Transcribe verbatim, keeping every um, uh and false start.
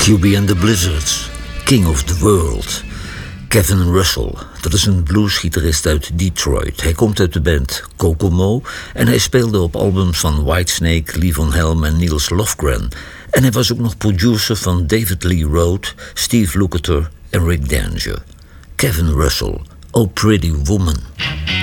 Q B and the Blizzards, King of the World. Kevin Russell, dat is een bluesgitarist uit Detroit. Hij komt uit de band Kokomo en hij speelde op albums van Whitesnake, Levon Helm en Niels Lofgren. En hij was ook nog producer van David Lee Roth, Steve Lukather en Rick Danger. Kevin Russell, Oh Pretty Woman.